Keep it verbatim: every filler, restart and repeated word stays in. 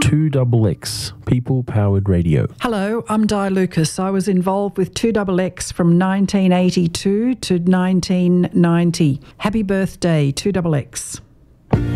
two X X, People Powered Radio. Hello, I'm Di Lucas. I was involved with two X X from nineteen eighty-two to nineteen ninety. Happy birthday, two X X.